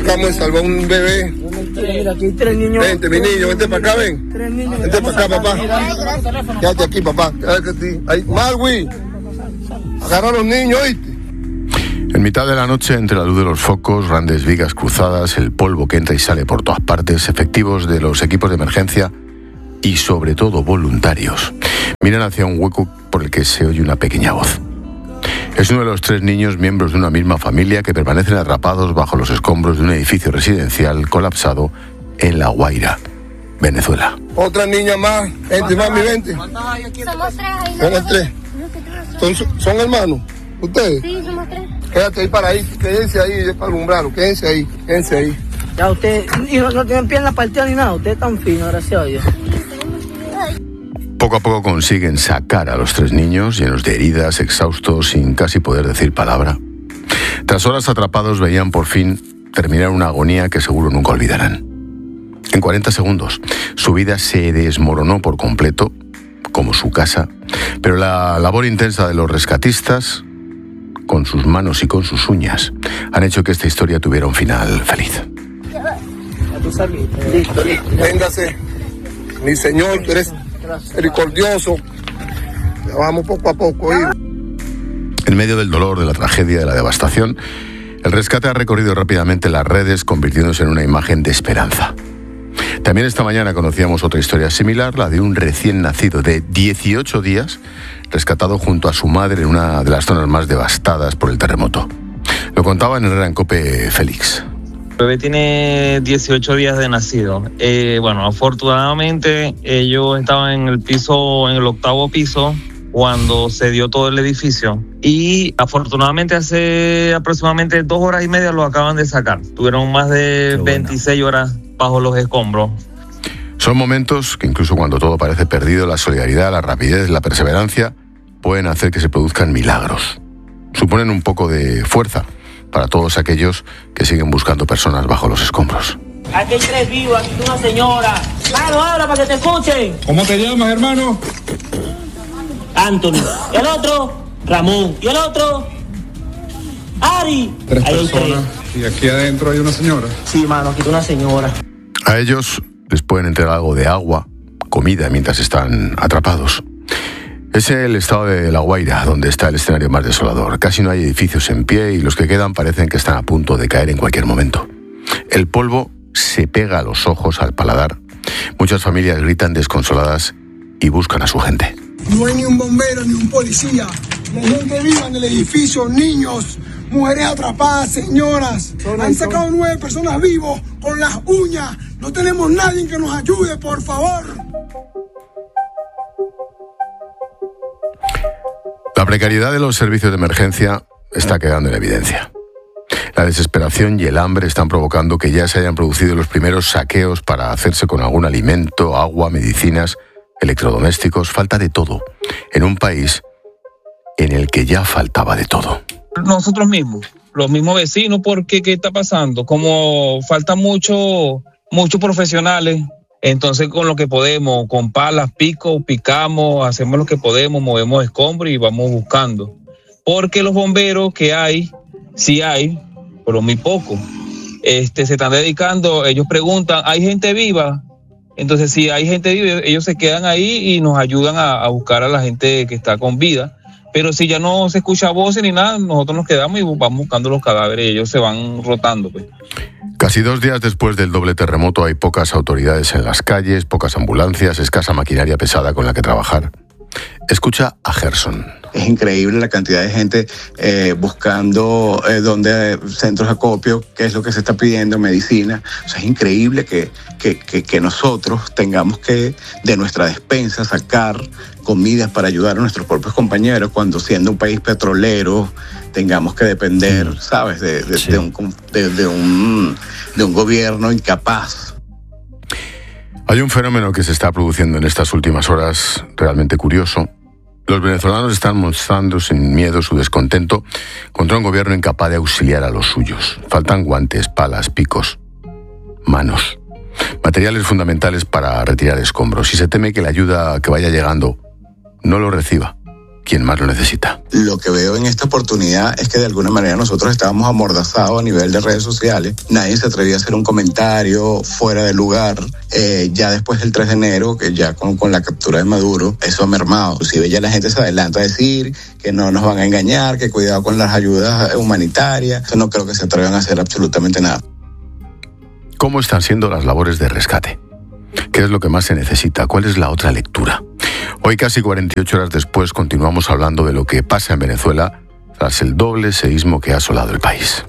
acabamos de salvar un bebé. Mira, aquí hay 3 niños. Vente, mi niño, vente para acá, ven. 3 niños. Vente para acá, papá. Quédate aquí, papá. Quédate aquí. Ahí, Marwi. Agarra a los niños, ¿oíste? En mitad de la noche, entre la luz de los focos, grandes vigas cruzadas, el polvo que entra y sale por todas partes, efectivos de los equipos de emergencia y, sobre todo, voluntarios, miran hacia un hueco por el que se oye una pequeña voz. Es uno de los 3 niños miembros de una misma familia que permanecen atrapados bajo los escombros de un edificio residencial colapsado en La Guaira, Venezuela. Otra niña más. Vente, mami, vente. Somos 3 ahí. Somos 3. ¿Son hermanos? ¿Ustedes? Sí, somos 3. Quédate ahí para ahí. Quédense ahí para alumbrarlo. Quédense ahí. Quédense ahí. Ya usted, y no tienen piernas partidas ni nada. Usted es tan fino, gracias a Dios. Poco a poco consiguen sacar a los 3 niños, llenos de heridas, exhaustos, sin casi poder decir palabra. Tras horas atrapados, veían por fin terminar una agonía que seguro nunca olvidarán. En 40 segundos, su vida se desmoronó por completo, como su casa, pero la labor intensa de los rescatistas, con sus manos y con sus uñas, han hecho que esta historia tuviera un final feliz. Listo. Véngase. Mi señor, tú eres misericordioso. Ya vamos poco a poco. En medio del dolor, de la tragedia, de la devastación, el rescate ha recorrido rápidamente las redes, convirtiéndose en una imagen de esperanza. También esta mañana conocíamos otra historia similar, la de un recién nacido de 18 días, rescatado junto a su madre en una de las zonas más devastadas por el terremoto. Lo contaba en Herrera en COPE Félix. El bebé tiene 18 días de nacido. Afortunadamente ellos estaban en el 8º piso, cuando se dio todo el edificio. Y afortunadamente hace aproximadamente 2 horas y media lo acaban de sacar. Tuvieron más de 26 horas bajo los escombros. Son momentos que incluso cuando todo parece perdido, la solidaridad, la rapidez, la perseverancia pueden hacer que se produzcan milagros. Suponen un poco de fuerza para todos aquellos que siguen buscando personas bajo los escombros. Aquí hay 3 vivos, aquí hay una señora. Claro, habla para que te escuchen. ¿Cómo te llamas, hermano? Anthony. ¿Y el otro? Ramón. ¿Y el otro? Ari. 3 Ahí hay personas. 3. Y aquí adentro hay una señora. Sí, mano, aquí hay una señora. A ellos les pueden entregar algo de agua, comida, mientras están atrapados. Es el estado de La Guaira, donde está el escenario más desolador. Casi no hay edificios en pie y los que quedan parecen que están a punto de caer en cualquier momento. El polvo se pega a los ojos, al paladar. Muchas familias gritan desconsoladas y buscan a su gente. No hay ni un bombero ni un policía. La gente viva en el edificio, niños, mujeres atrapadas, señoras. Han sacado 9 personas vivos con las uñas. No tenemos nadie que nos ayude, por favor. La precariedad de los servicios de emergencia está quedando en evidencia. La desesperación y el hambre están provocando que ya se hayan producido los primeros saqueos para hacerse con algún alimento, agua, medicinas, electrodomésticos, falta de todo, en un país en el que ya faltaba de todo. Nosotros mismos, los mismos vecinos, porque ¿qué está pasando? Como faltan muchos profesionales, entonces con lo que podemos, con palas, picamos, hacemos lo que podemos, movemos escombros y vamos buscando. Porque los bomberos que hay, sí hay, pero muy poco. Se están dedicando, ellos preguntan, ¿hay gente viva? Entonces, si hay gente viva, ellos se quedan ahí y nos ayudan a buscar a la gente que está con vida. Pero si ya no se escucha voces ni nada, nosotros nos quedamos y vamos buscando los cadáveres y ellos se van rotando, pues. Casi 2 días después del doble terremoto hay pocas autoridades en las calles, pocas ambulancias, escasa maquinaria pesada con la que trabajar. Escucha a Gerson. Es increíble la cantidad de gente buscando centros de acopio, qué es lo que se está pidiendo, medicina. O sea, es increíble que nosotros tengamos que de nuestra despensa sacar comidas para ayudar a nuestros propios compañeros cuando, siendo un país petrolero, tengamos que depender, ¿sabes?, de un gobierno incapaz. Hay un fenómeno que se está produciendo en estas últimas horas realmente curioso. Los venezolanos están mostrando sin miedo su descontento contra un gobierno incapaz de auxiliar a los suyos. Faltan guantes, palas, picos, manos, materiales fundamentales para retirar escombros. Y se teme que la ayuda que vaya llegando no lo reciba quien más lo necesita. Lo que veo en esta oportunidad es que de alguna manera nosotros estábamos amordazados a nivel de redes sociales. Nadie se atrevía a hacer un comentario fuera de lugar. Ya después del 3 de enero, que ya con la captura de Maduro, eso ha mermado. Inclusive ya la gente se adelanta a decir que no nos van a engañar, que cuidado con las ayudas humanitarias. Eso no creo que se atrevan a hacer absolutamente nada. ¿Cómo están siendo las labores de rescate? ¿Qué es lo que más se necesita? ¿Cuál es la otra lectura? Hoy, casi 48 horas después, continuamos hablando de lo que pasa en Venezuela tras el doble seísmo que ha asolado el país.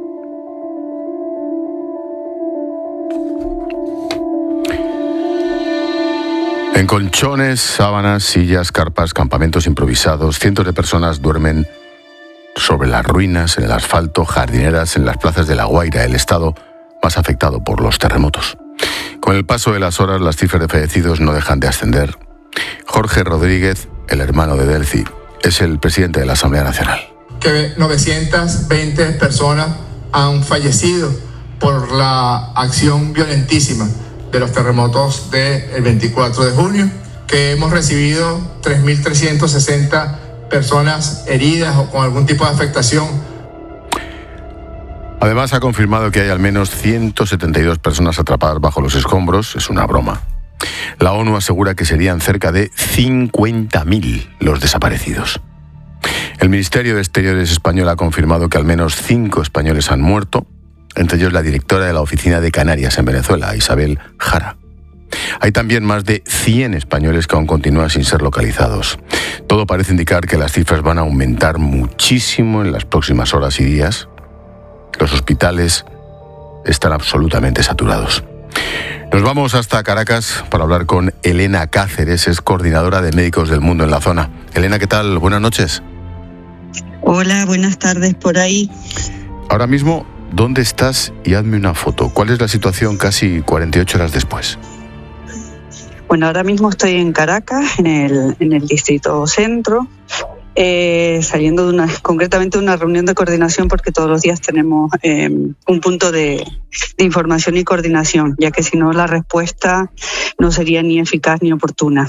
En colchones, sábanas, sillas, carpas, campamentos improvisados, cientos de personas duermen sobre las ruinas, en el asfalto, jardineras, en las plazas de La Guaira, el estado más afectado por los terremotos. Con el paso de las horas, las cifras de fallecidos no dejan de ascender. Jorge Rodríguez, el hermano de Delcy, es el presidente de la Asamblea Nacional. Que 920 personas han fallecido por la acción violentísima de los terremotos del 24 de junio, que hemos recibido 3.360 personas heridas o con algún tipo de afectación. Además, ha confirmado que hay al menos 172 personas atrapadas bajo los escombros. Es una broma. La ONU asegura que serían cerca de 50.000 los desaparecidos. El Ministerio de Exteriores español ha confirmado que al menos 5 españoles han muerto, entre ellos la directora de la Oficina de Canarias en Venezuela, Isabel Jara. Hay también más de 100 españoles que aún continúan sin ser localizados. Todo parece indicar que las cifras van a aumentar muchísimo en las próximas horas y días. Los hospitales están absolutamente saturados. Nos vamos hasta Caracas para hablar con Elena Cáceres, es coordinadora de Médicos del Mundo en la zona. Elena, ¿qué tal? Buenas noches. Hola, buenas tardes por ahí. Ahora mismo, ¿dónde estás? Y hazme una foto. ¿Cuál es la situación casi 48 horas después? Bueno, ahora mismo estoy en Caracas, en el distrito centro, saliendo concretamente de una reunión de coordinación, porque todos los días tenemos un punto de información y coordinación, ya que si no la respuesta no sería ni eficaz ni oportuna.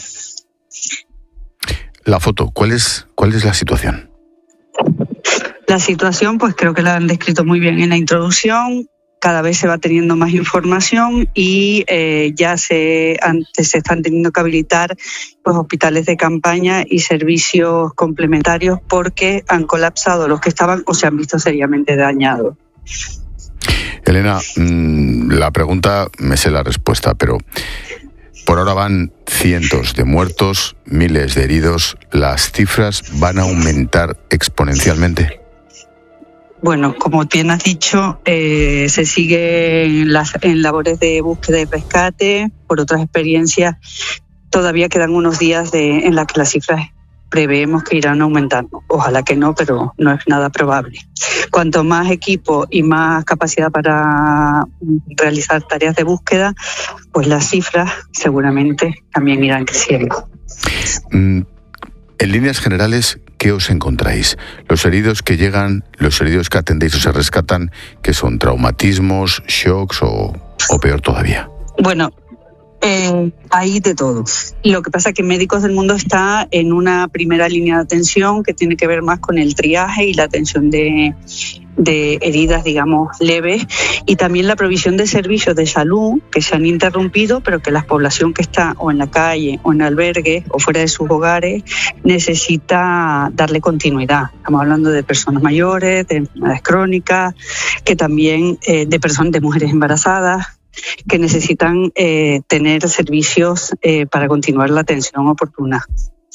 La foto, ¿cuál es la situación? La situación, pues creo que la han descrito muy bien en la introducción. Cada vez se va teniendo más información y ya se están teniendo que habilitar pues hospitales de campaña y servicios complementarios porque han colapsado los que estaban o se han visto seriamente dañados. Elena, la pregunta me sé la respuesta, pero por ahora van cientos de muertos, miles de heridos. ¿Las cifras van a aumentar exponencialmente? Bueno, como bien has dicho, se sigue en labores de búsqueda y rescate. Por otras experiencias, todavía quedan unos días en las que las cifras preveemos que irán aumentando. Ojalá que no, pero no es nada probable. Cuanto más equipo y más capacidad para realizar tareas de búsqueda, pues las cifras seguramente también irán creciendo. En líneas generales, ¿qué os encontráis? Los heridos que llegan, los heridos que atendéis o se rescatan, ¿qué son? ¿Traumatismos, shocks o peor todavía? Bueno, hay de todo. Lo que pasa es que Médicos del Mundo está en una primera línea de atención que tiene que ver más con el triaje y la atención de heridas, digamos, leves, y también la provisión de servicios de salud que se han interrumpido, pero que la población que está o en la calle o en albergues o fuera de sus hogares necesita darle continuidad. Estamos hablando de personas mayores, de enfermedades crónicas, que también de mujeres embarazadas, que necesitan tener servicios para continuar la atención oportuna.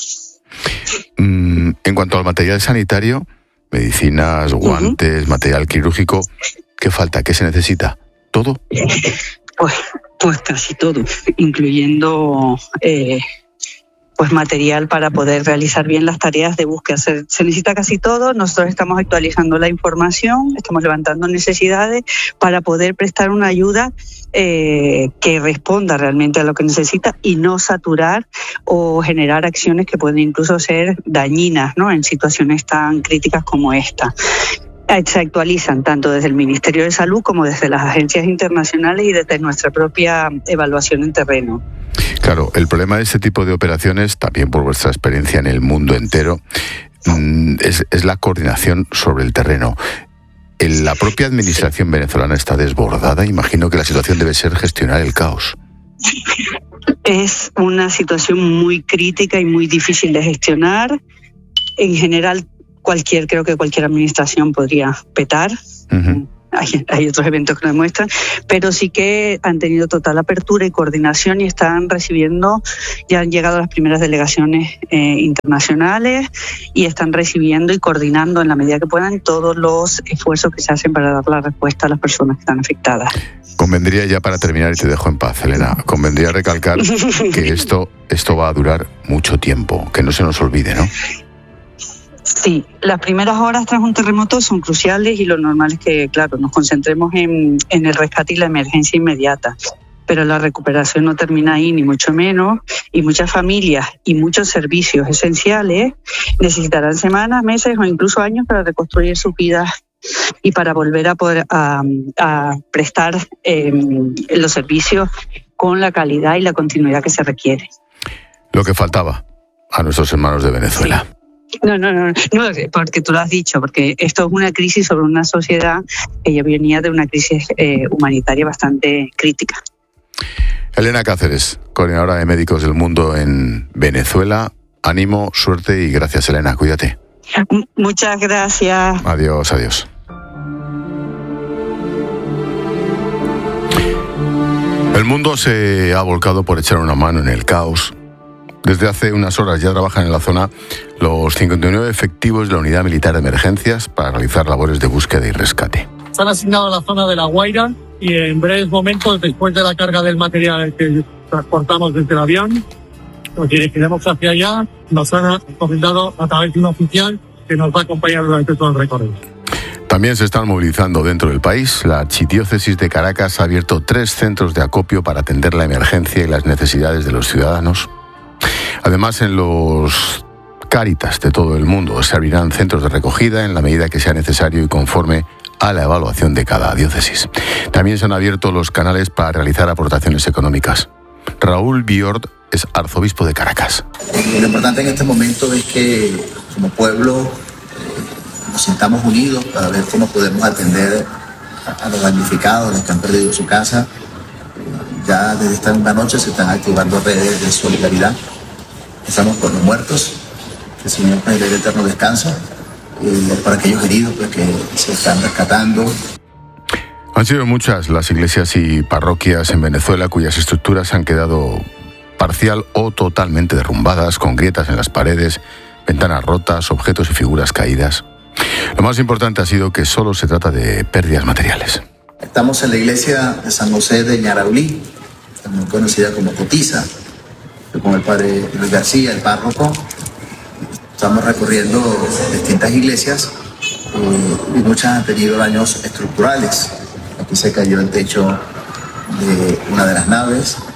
En cuanto al material sanitario, medicinas, guantes, material quirúrgico, ¿qué falta? ¿Qué se necesita? ¿Todo? Pues casi todo, incluyendo pues material para poder realizar bien las tareas de búsqueda. Se necesita casi todo. Nosotros estamos actualizando la información, estamos levantando necesidades para poder prestar una ayuda que responda realmente a lo que necesita y no saturar o generar acciones que pueden incluso ser dañinas, ¿no?, en situaciones tan críticas como esta. Se actualizan tanto desde el Ministerio de Salud como desde las agencias internacionales y desde nuestra propia evaluación en terreno. Claro, el problema de este tipo de operaciones, también por vuestra experiencia en el mundo entero, es la coordinación sobre el terreno. La propia administración venezolana está desbordada. Imagino que la situación debe ser gestionar el caos. Es una situación muy crítica y muy difícil de gestionar. En general, creo que cualquier administración podría petar. Uh-huh. Hay otros eventos que lo demuestran, pero sí que han tenido total apertura y coordinación y están recibiendo, ya han llegado las primeras delegaciones internacionales y están recibiendo y coordinando en la medida que puedan todos los esfuerzos que se hacen para dar la respuesta a las personas que están afectadas. Convendría, ya para terminar y te dejo en paz, Elena, convendría recalcar que esto va a durar mucho tiempo, que no se nos olvide, ¿no? Sí, las primeras horas tras un terremoto son cruciales y lo normal es que, claro, nos concentremos en el rescate y la emergencia inmediata. Pero la recuperación no termina ahí, ni mucho menos, y muchas familias y muchos servicios esenciales necesitarán semanas, meses o incluso años para reconstruir sus vidas y para volver a poder a prestar los servicios con la calidad y la continuidad que se requiere. Lo que faltaba a nuestros hermanos de Venezuela. Sí. No, porque tú lo has dicho, porque esto es una crisis sobre una sociedad que ya venía de una crisis humanitaria bastante crítica. Elena Cáceres, coordinadora de Médicos del Mundo en Venezuela. Ánimo, suerte y gracias, Elena. Cuídate. Muchas gracias. Adiós. El mundo se ha volcado por echar una mano en el caos. Desde hace unas horas ya trabajan en la zona los 59 efectivos de la Unidad Militar de Emergencias para realizar labores de búsqueda y rescate. Se han asignado a la zona de La Guaira y en breves momentos, después de la carga del material que transportamos desde el avión, nos dirigiremos hacia allá. Nos han encomendado a través de un oficial que nos va a acompañar durante todo el recorrido. También se están movilizando dentro del país. La Archidiócesis de Caracas ha abierto 3 centros de acopio para atender la emergencia y las necesidades de los ciudadanos. Además, en los Cáritas de todo el mundo se abrirán centros de recogida en la medida que sea necesario y conforme a la evaluación de cada diócesis. También se han abierto los canales para realizar aportaciones económicas. Raúl Biord es arzobispo de Caracas. Lo importante en este momento es que como pueblo nos sintamos unidos para ver cómo podemos atender a los damnificados, a los que han perdido su casa. Ya desde esta misma noche se están activando redes de solidaridad. Estamos por los muertos, que el Señor nos dé el eterno descanso, para aquellos heridos pues, que se están rescatando. Han sido muchas las iglesias y parroquias en Venezuela cuyas estructuras han quedado parcial o totalmente derrumbadas, con grietas en las paredes, ventanas rotas, objetos y figuras caídas. Lo más importante ha sido que solo se trata de pérdidas materiales. Estamos en la iglesia de San José de Ñaraulí, también conocida como Cotiza, con el padre Luis García, el párroco. Estamos recorriendo distintas iglesias y muchas han tenido daños estructurales. Aquí se cayó el techo de una de las naves,